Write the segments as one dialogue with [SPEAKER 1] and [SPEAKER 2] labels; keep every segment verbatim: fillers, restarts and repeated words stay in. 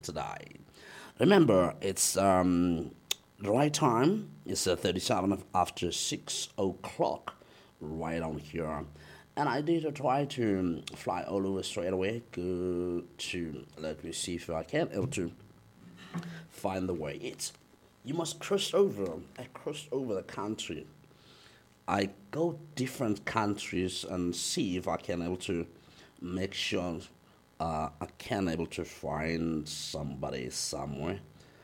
[SPEAKER 1] today. Remember, it's um, the right time. It's uh, thirty-seven of- after six o'clock right on here. And I did try to um, fly all over straight away. Go to, let me see if I can able to find the way. It's, you must cross over. I crossed over the country. I go different countries and see if I can able to make sure uh, I can able to find somebody somewhere.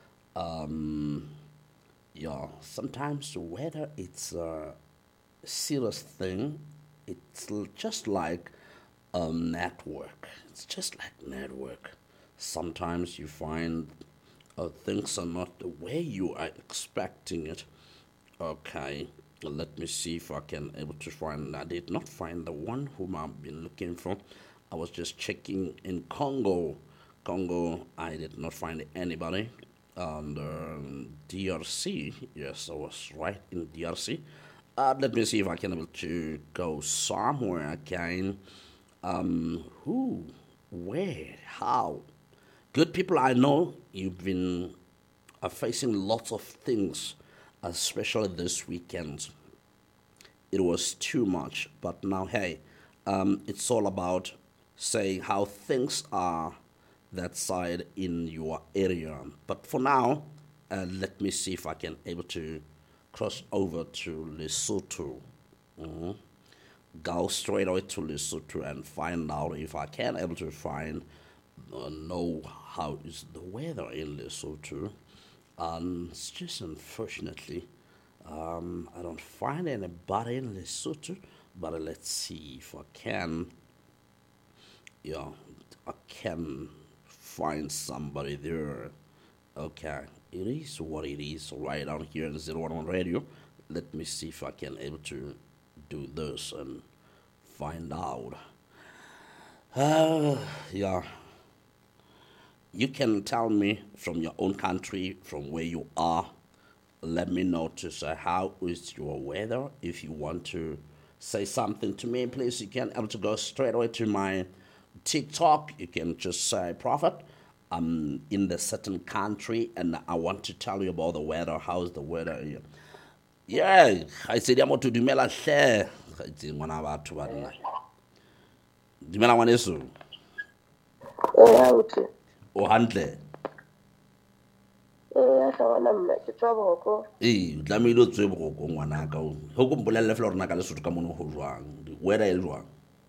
[SPEAKER 1] Um, yeah, sometimes the weather it's a serious thing. It's l- just like a network. It's just like network. Sometimes you find uh, things are not the way you are expecting it. Okay, let me see if I can able to find. I did not find the one whom I've been looking for. I was just checking in Congo. Congo, I did not find anybody. And um, D R C, yes, I was right in D R C. Uh, let me see if I can able to go somewhere again. Um, who, where, how? Good people I know, you've been are facing lots of things, especially this weekend. It was too much, but now, hey, um, it's all about saying how things are that side in your area. But for now, uh, let me see if I can able to cross over to Lesotho. Mhm. Go straight away to Lesotho and find out if I can able to find uh, know how is the weather in Lesotho. And it's just unfortunately, um, I don't find anybody in Lesotho, but let's see if I can, yeah, I can find somebody there. Okay, it is what it is right down here in zero one one Radio. Let me see if I can able to do this and find out. Uh, yeah, you can tell me from your own country, from where you are. Let me know to say how is your weather. If you want to say something to me, please, you can able to go straight away to my TikTok. You can just say, Prophet, I'm in the certain country and I want to tell you about the weather. How's the weather here? Yeah, I said I'm to dumela hle. Ga itse ngwana wa batho ba nna. Dumela ngwaneso.
[SPEAKER 2] Eya uthi
[SPEAKER 1] O hantle.
[SPEAKER 2] eya hlangana mna ke tswa boko
[SPEAKER 1] Ee, o tlamehile o tswe bogoko ngwanaka o. Ho ko mpolelle fela rona ka Lesotho ka mono ho jwang. Weather e le jwang?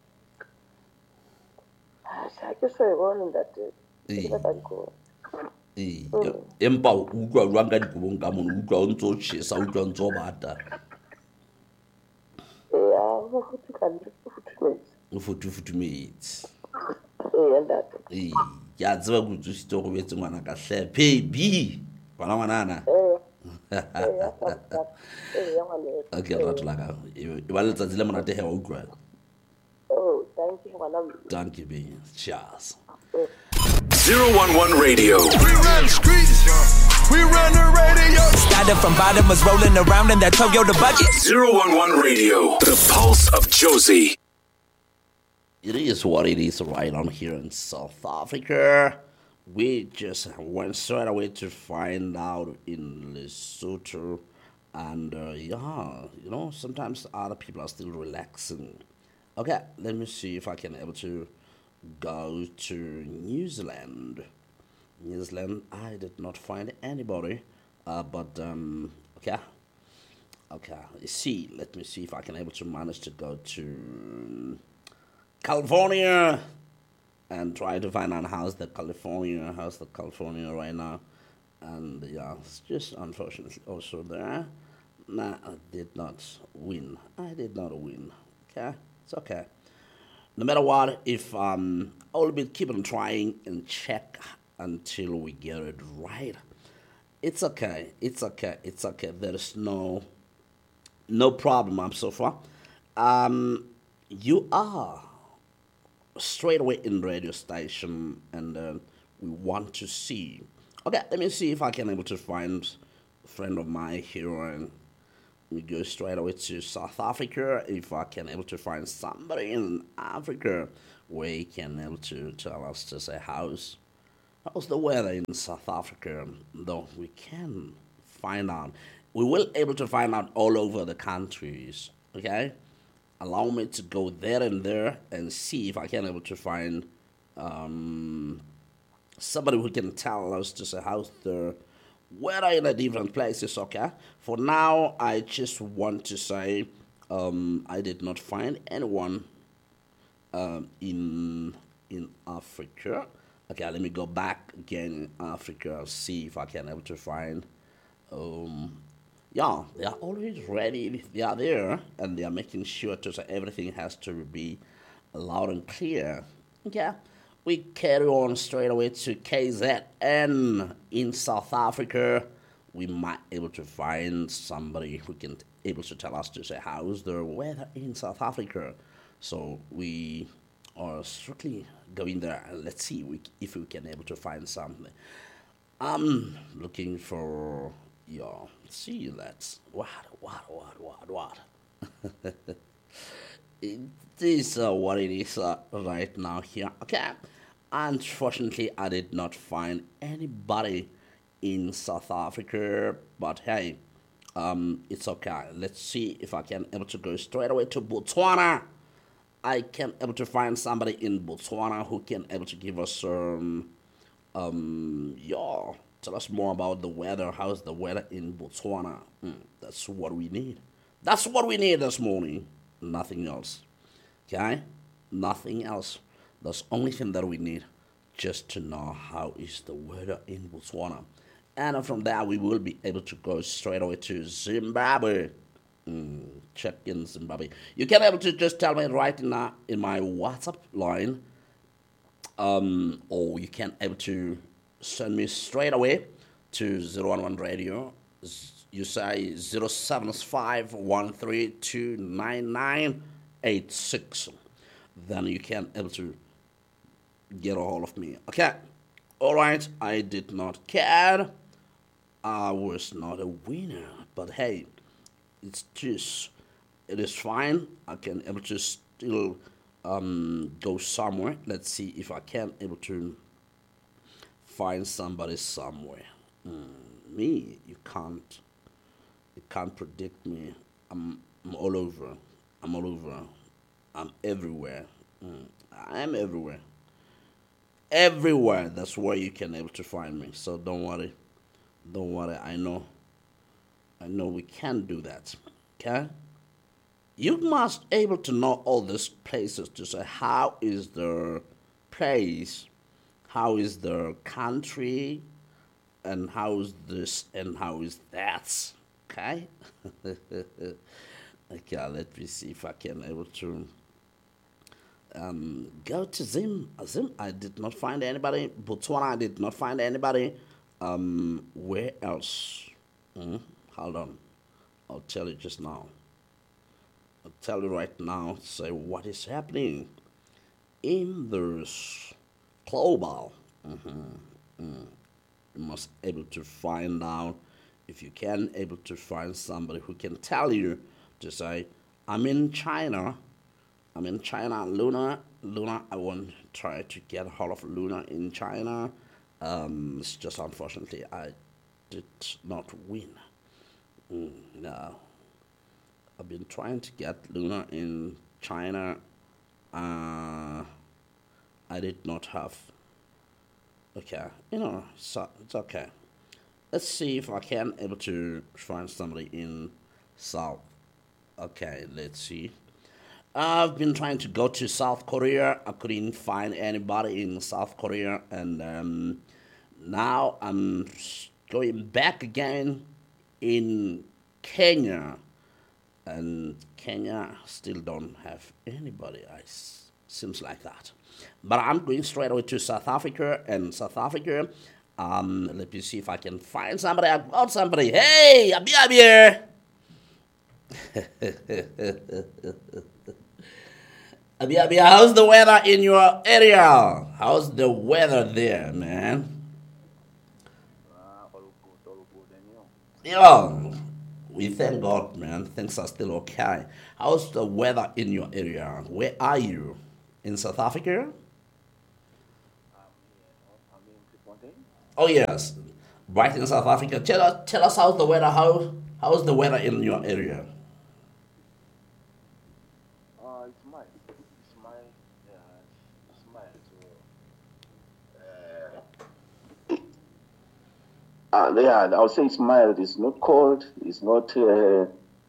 [SPEAKER 2] ha ke so e bone ntate ke
[SPEAKER 1] Ee.
[SPEAKER 2] batla dikobo.
[SPEAKER 1] Ee,
[SPEAKER 2] Mm.
[SPEAKER 1] empa o utlwa jwang ka dikobong ka mono? O utlwa o ntso o tjhesa, o utlwa o ntso o bata.
[SPEAKER 2] Eya go futhukane go futhumetse.
[SPEAKER 1] O futhufuthumetse.
[SPEAKER 2] Eya ntate.
[SPEAKER 1] Ee, ke a tseba ke utlwisitse go boetse ngwanaka hle. Baby, bana ngwanana.
[SPEAKER 2] Eya eya ntate. Eya ngwane.
[SPEAKER 1] Okay, lerato la ka. E e ba letsatsi le monate he wa utlwa.
[SPEAKER 2] Oh, thank you ngwana mna.
[SPEAKER 1] Dankie baby. Cheers.
[SPEAKER 3] zero one one Radio.
[SPEAKER 4] We run the streets. We run the radio.
[SPEAKER 5] Started from bottom, was rolling around in that Toyota bucket.
[SPEAKER 3] zero one one Radio. The pulse of Josie.
[SPEAKER 1] It is what it is right on here in South Africa. We just went straight away to find out in Lesotho. And uh, yeah, you know, sometimes other people are still relaxing. Okay, let me see if I can able to go to New Zealand. New Zealand, I did not find anybody. Uh, but, um, okay. Okay, see, let me see if I can able to manage to go to California and try to find out how's the California, how's the California right now. And yeah, it's just unfortunately also there. Nah, I did not win. I did not win. Okay, it's okay. No matter what, if um, I will be keep on trying and check until we get it right. It's okay. It's okay. It's okay. There is no no problem up so far. Um, you are straight away in radio station, and uh, we want to see. Okay, let me see if I can able to find a friend of mine here, and we go straight away to South Africa. If I can able to find somebody in Africa where he can able to tell us to say how's How's the weather in South Africa? Though we can find out. We will able to find out all over the countries. Okay? Allow me to go there and there and see if I can able to find um, somebody who can tell us to say how's the weather in the different places. Okay? For now, I just want to say um, I did not find anyone um, in in Africa. Okay, let me go back again in Africa, see if I can able to find. Um, yeah, they are always ready. They are there, and they are making sure to say everything has to be loud and clear. Okay, we carry on straight away to K Z N in South Africa. We might able to find somebody who can able to tell us to say how's the weather in South Africa. So we are strictly going there and let's see we, if we can able to find something. I'm looking for your see let's what what what what what it is uh, what it is uh, right now here. Okay, unfortunately I did not find anybody in South Africa, but hey, um, it's okay. Let's see if I can able to go straight away to Botswana. I can able to find somebody in Botswana who can able to give us um um yeah tell us more about the weather. How's the weather in Botswana? Mm, that's what we need. That's what we need this morning. Nothing else. Okay? Nothing else. That's the only thing that we need, just to know how is the weather in Botswana. And from there we will be able to go straight away to Zimbabwe. Mm, check in Zimbabwe. You can able to just tell me right in, uh, in my WhatsApp line, um, or you can able to send me straight away to zero one one radio. You say zero seven five one three two nine nine eight six. Then you can able to get a hold of me. Okay. All right. I did not care. I was not a winner, but hey. It's just, it is fine. I can able to still um, go somewhere. Let's see if I can able to find somebody somewhere. Mm, me, you can't, you can't predict me. I'm, I'm all over. I'm all over. I'm everywhere. Mm, I am everywhere. Everywhere. That's where you can able to find me. So don't worry. Don't worry. I know. I know we can do that, okay? You must able to know all these places to say how is the place, how is the country, and how is this and how is that, okay? Okay, let me see if I can able to um, go to Zim. Zim, I did not find anybody. Botswana, I did not find anybody. Um, where else? Mm-hmm. Hold on. I'll tell you just now. I'll tell you right now, say what is happening in this global. Mm-hmm. Mm. You must able to find out, if you can able to find somebody who can tell you to say, I'm in China. I'm in China. Luna, Luna, I want to try to get a hold of Luna in China. Um, it's just unfortunately I did not win. Mm, no. I've been trying to get Luna in China. Uh, I did not have. Okay, you know, so it's okay. Let's see if I can able to find somebody in South. Okay, let's see. I've been trying to go to South Korea. I couldn't find anybody in South Korea, and um, now I'm going back again in Kenya, and Kenya still don't have anybody. I s- seems like that, but I'm going straight away to South Africa, and South Africa. Um, let me see if I can find somebody. I got somebody. Hey, Abi Abi here. Abi Abi, how's the weather in your area? How's the weather there, man? Yeah, we thank God, man. Things are still okay. How's the weather in your area? Where are you? In South Africa? Oh yes, right in South Africa. Tell us, tell us how's the weather? How how's the weather in your area?
[SPEAKER 6] Uh, it's mine. It's mine. Yeah, it's mine. So, uh, uh, yeah, I would say it's mild. It's not cold. It's not. Uh,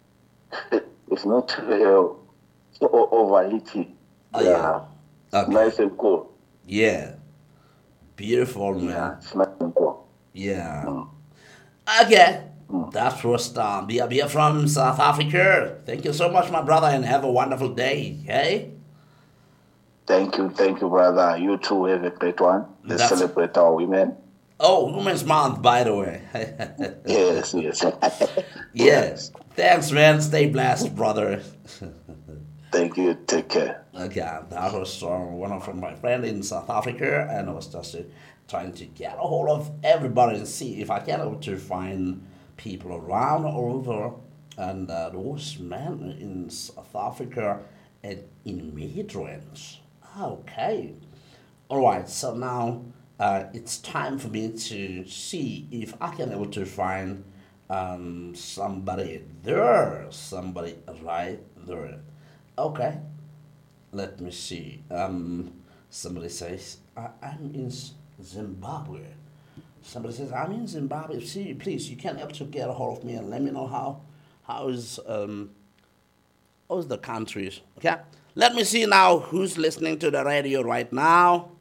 [SPEAKER 6] it's not uh, so overheating.
[SPEAKER 1] Oh,
[SPEAKER 6] yeah,
[SPEAKER 1] yeah.
[SPEAKER 6] It's
[SPEAKER 1] Okay.
[SPEAKER 6] nice and cool.
[SPEAKER 1] Yeah, beautiful man.
[SPEAKER 6] Yeah, it's nice and cool.
[SPEAKER 1] Yeah.
[SPEAKER 6] Mm.
[SPEAKER 1] Okay. That was um, Bia Bia from South Africa. Thank you so much, my brother, and have a wonderful day. Hey.
[SPEAKER 6] Thank you, thank you, brother. You too have a great one. Let's
[SPEAKER 1] That's-
[SPEAKER 6] celebrate our women.
[SPEAKER 1] Oh, Women's Month, by the way.
[SPEAKER 6] Yes, yes.
[SPEAKER 1] Yes. Thanks, man. Stay blessed, brother.
[SPEAKER 6] Thank you. Take care.
[SPEAKER 1] Okay, that was uh, one of my friends in South Africa, and I was just uh, trying to get a hold of everybody and see if I can able to find people around all over, and uh, those men in South Africa and immigrants. Okay, all right. So now uh, it's time for me to see if I can able to find um, somebody there, somebody right there. Okay, let me see. Um, somebody says, I, I'm in Z- Zimbabwe. Somebody says, I'm in Zimbabwe. See, please, you can help to get a hold of me and let me know how, how is, um, how's the country. Okay, let me see now who's listening to the radio right now.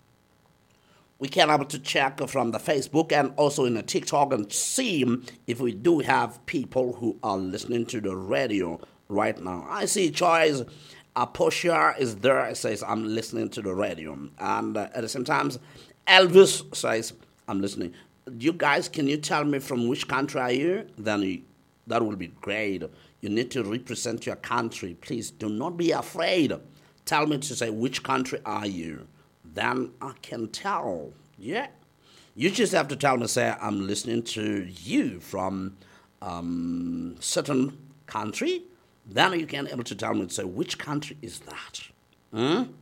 [SPEAKER 1] We can able to check from the Facebook and also in the TikTok and see if we do have people who are listening to the radio right now. I see Choice Aposha is there. It says, I'm listening to the radio. And uh, at the same time, Elvis says, I'm listening. You guys, can you tell me from which country are you? Then you, that will be great. You need to represent your country. Please do not be afraid. Tell me to say, which country are you? Then I can tell. Yeah. You just have to tell me, say, I'm listening to you from um, certain country. Then you can able to tell me, say, which country is that? Hmm?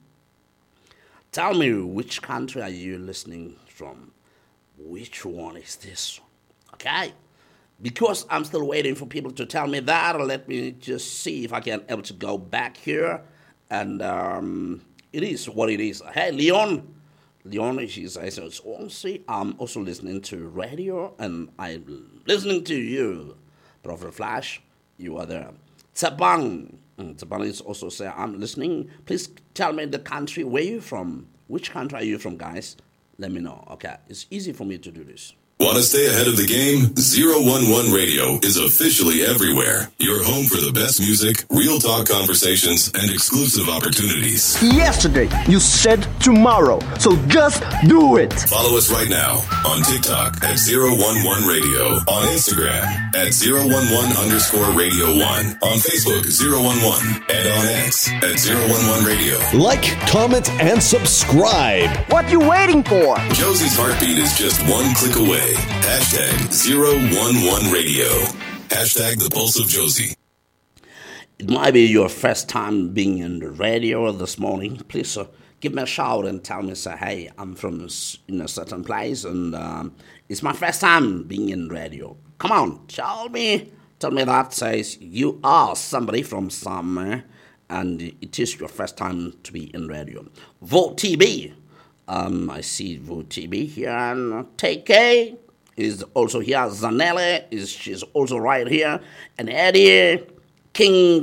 [SPEAKER 1] Tell me, which country are you listening from? Which one is this? Okay? Because I'm still waiting for people to tell me that, let me just see if I can able to go back here. And um, it is what it is. Hey, Leon. Leon, she says, also, I'm also listening to radio, and I'm listening to you. Prophet Flash, you are there. Tabang. Tabang is also saying, I'm listening. Please tell me the country where you're from. Which country are you from, guys? Let me know. Okay, it's easy for me to do this.
[SPEAKER 3] Want to stay ahead of the game? zero one one Radio is officially everywhere. Your home for the best music, real talk conversations, and exclusive opportunities.
[SPEAKER 7] Yesterday, you said tomorrow, so just do it.
[SPEAKER 3] Follow us right now on TikTok at zero one one Radio, on Instagram at zero one one underscore radio one, on Facebook zero one one, and on X at zero one one Radio.
[SPEAKER 8] Like, comment, and subscribe.
[SPEAKER 7] What you waiting for?
[SPEAKER 3] Josie's heartbeat is just one click away. Hashtag zero one one Radio. Hashtag the pulse of Josie.
[SPEAKER 1] It might be your first time being in the radio this morning. Please uh, give me a shout and tell me, say, hey, I'm from s- in a certain place, and um, it's my first time being in radio. Come on, tell me. Tell me that says you are somebody from somewhere, and it is your first time to be in radio. Vote T B. Um, I see Vote T B here, and T K is also here. Zanelle is she's also right here, and Eddie King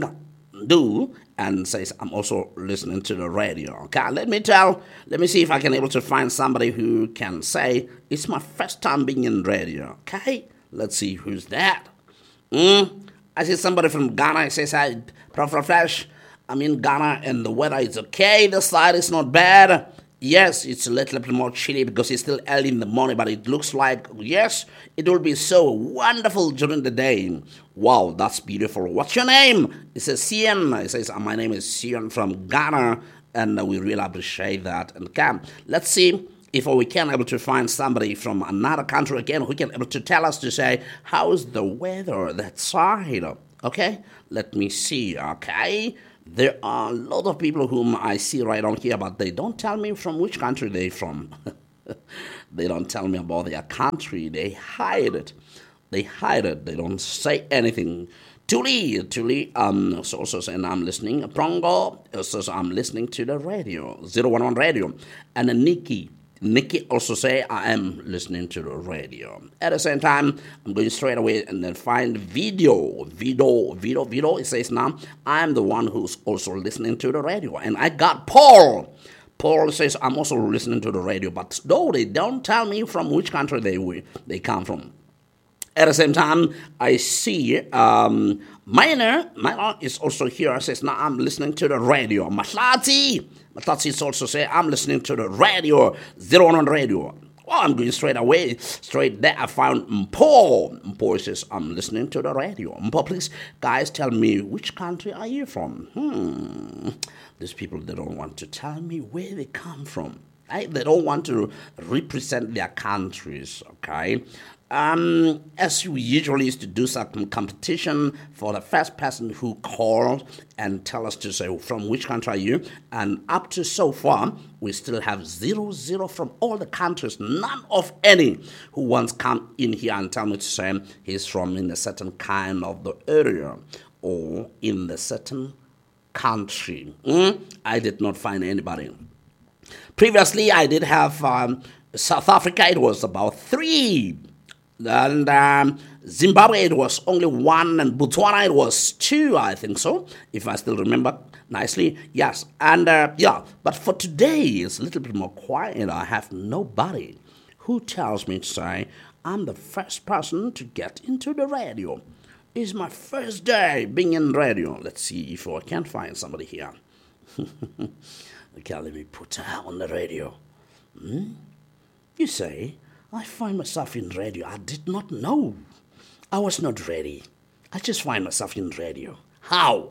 [SPEAKER 1] Do and says I'm also listening to the radio. Okay, let me tell. Let me see if I can able to find somebody who can say it's my first time being in radio. Okay, let's see who's that. Mm, I see somebody from Ghana. He says, "Hi, Prophet Flash. I'm in Ghana, and the weather is okay. The side is not bad." Yes, it's a little bit more chilly because it's still early in the morning, but it looks like, yes, it will be so wonderful during the day. Wow, that's beautiful. What's your name? It says Sion. It says, my name is Sion from Ghana, and we really appreciate that. And come, let's see if we can able to find somebody from another country again who can able to tell us to say, how's the weather that side? Okay, let me see, okay. There are a lot of people whom I see right on here, but they don't tell me from which country they're from. They don't tell me about their country. They hide it. They hide it. They don't say anything. Tuli, Tuli, um, so also saying I'm listening. Prongo, also so I'm listening to the radio, zero one one radio. And then Nikki, Nikki also say I am listening to the radio. At the same time, I'm going straight away and then find video, video, video, video. It says now I'm the one who's also listening to the radio. And I got Paul. Paul says I'm also listening to the radio, but no, they don't tell me from which country they they come from. At the same time, I see um, Minor. Minor is also here. Says, now I'm listening to the radio. Matlati. Matlati is also saying, I'm listening to the radio. zero one one radio. Well, I'm going straight away. Straight there, I found Mpo. Mpo says, I'm listening to the radio. Mpo, please, guys, tell me, which country are you from? Hmm. These people, they don't want to tell me where they come from. Right? They don't want to represent their countries, okay? Um, as we usually used to do some competition for the first person who called and tell us to say from which country are you, and up to so far we still have zero zero from all the countries, none of any who once come in here and tell me to say he's from in a certain kind of the area or in the certain country. Mm? I did not find anybody. Previously I did have um, South Africa. It was about three. And um, Zimbabwe, it was only one, and Botswana, it was two, I think so, if I still remember nicely. Yes, and uh, yeah, but for today, it's a little bit more quiet. I have nobody who tells me to say, I'm the first person to get into the radio. It's my first day being in radio. Let's see if I can find somebody here. Okay, let me put her on the radio. Hmm? You say, I find myself in radio. I did not know. I was not ready. I just find myself in radio. How?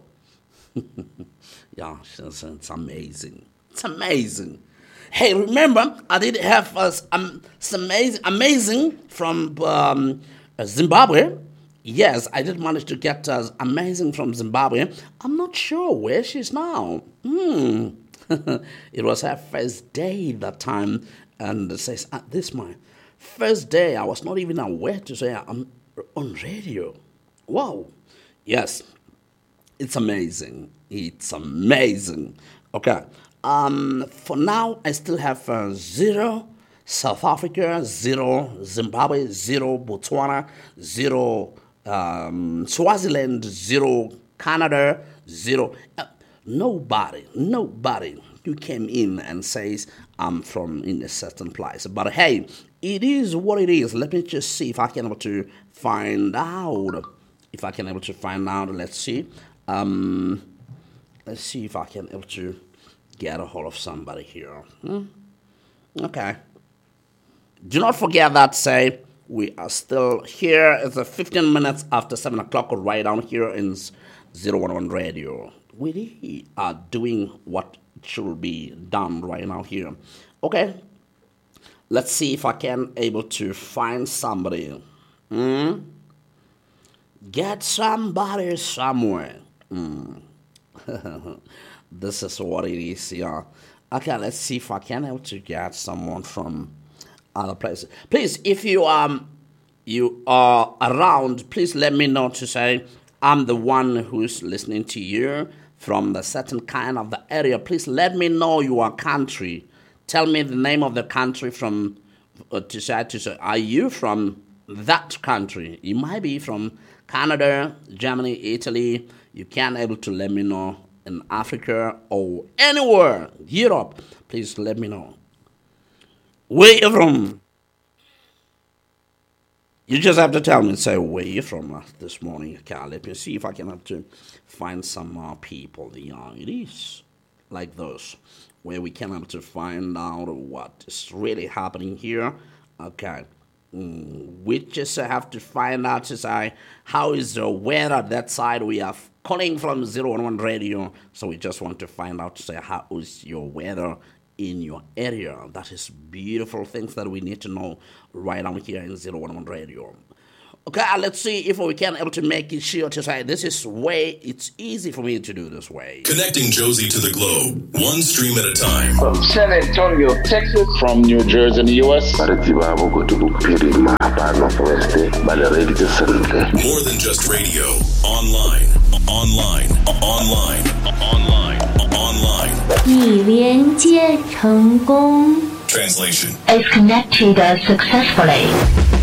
[SPEAKER 1] Yeah, it's, it's amazing. It's amazing. Hey, remember, I did have uh, um, some amazing, amazing from um, Zimbabwe. Yes, I did manage to get uh, amazing from Zimbabwe. I'm not sure where she's now. Hmm. It was her first day that time, and it says, ah, this my first day. I was not even aware to say I'm on radio. Wow. Yes, it's amazing. It's amazing. Okay. Um, for now, I still have uh, zero South Africa, zero Zimbabwe, zero Botswana, zero um, Swaziland, zero Canada, zero. Uh, nobody, nobody who came in and says I'm from in a certain place. But hey, it is what it is. Let me just see if I can able to find out. If I can able to find out, let's see. Um, let's see if I can able to get a hold of somebody here. Hmm? Okay. Do not forget that, say, we are still here. It's a fifteen minutes after seven o'clock right down here in zero one one Radio. We are doing what should be done right now here. Okay. Let's see if I can able to find somebody. Hmm? Get somebody somewhere. Hmm. This is what it is, yeah. Okay, let's see if I can able to get someone from other places. Please, if you um you are around, please let me know to say I'm the one who's listening to you from the certain kind of the area. Please let me know your country. Tell me the name of the country from uh, to say to say. Are you from that country? You might be from Canada, Germany, Italy. You can able to let me know. In Africa or anywhere, Europe, please let me know. Where you from? You just have to tell me, say, where you from uh, this morning. Okay, let me see if I can have to find some uh, people. Yeah, it is like those, where we can have to find out what is really happening here. Okay. Mm, we just have to find out to say, how is the weather that side? We are calling from zero one one Radio, so we just want to find out to say, how is your weather in your area? That is beautiful things that we need to know right on here in zero one one Radio. Okay, uh, let's see if we can able to make it sure to say this is way, it's easy for me to do this way.
[SPEAKER 3] Connecting Josie to the globe, one stream at a time.
[SPEAKER 9] From San Antonio, Texas. From New Jersey in the U S.
[SPEAKER 3] More than just radio. Online, online, online, online, online.
[SPEAKER 10] 已连接成功。
[SPEAKER 3] Translation
[SPEAKER 10] Is connected successfully.